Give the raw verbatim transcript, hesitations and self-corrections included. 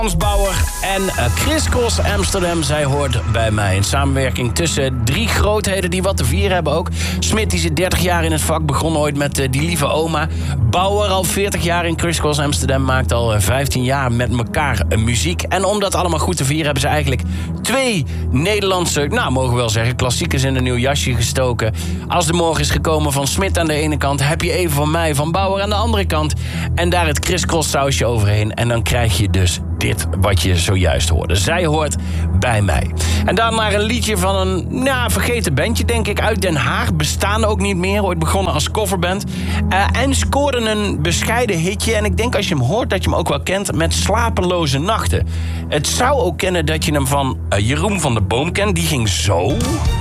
Hans Bauer en uh, Chris Cross Amsterdam. Zij hoort bij mij. Een samenwerking tussen drie grootheden die wat te vieren hebben ook. Smit die zit dertig jaar in het vak. Begon ooit met uh, Die Lieve Oma. Bauer al veertig jaar in Chris Cross Amsterdam. Maakt al uh, vijftien jaar met elkaar uh, muziek. En om dat allemaal goed te vieren hebben ze eigenlijk twee Nederlandse, nou mogen we wel zeggen, klassiekers in een nieuw jasje gestoken. Als de morgen is gekomen van Smit aan de ene kant, heb je even van mij van Bauer aan de andere kant. En daar het Chris Cross sausje overheen. En dan krijg je dus dit wat je zojuist hoorde. Zij hoort bij mij. En dan naar een liedje van een nou, vergeten bandje, denk ik, uit Den Haag. Bestaan ook niet meer. Ooit begonnen als coverband. Uh, en scoorden een bescheiden hitje. En ik denk als je hem hoort dat je hem ook wel kent met Slapeloze Nachten. Het zou ook kennen dat je hem van uh, Jeroen van der Boom kent. Die ging zo.